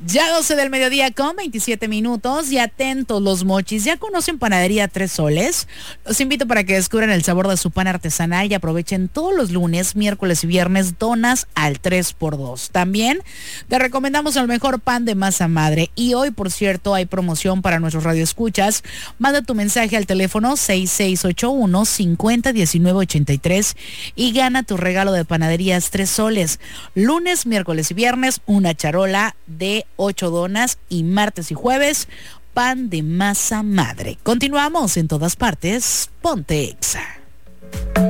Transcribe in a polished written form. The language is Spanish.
Ya 12 del mediodía con 27 minutos y atentos los mochis. ¿Ya conocen Panadería Tres Soles? Los invito para que descubran el sabor de su pan artesanal y aprovechen todos los lunes, miércoles y viernes donas al 3x2. También te recomendamos el mejor pan de masa madre. Y hoy, por cierto, hay promoción para nuestros radioescuchas. Manda tu mensaje al teléfono 6681-501983 y gana tu regalo de Panaderías Tres Soles. Lunes, miércoles y viernes, una charola de 8 donas y martes y jueves, pan de masa madre. Continuamos en todas partes. Ponte Exa.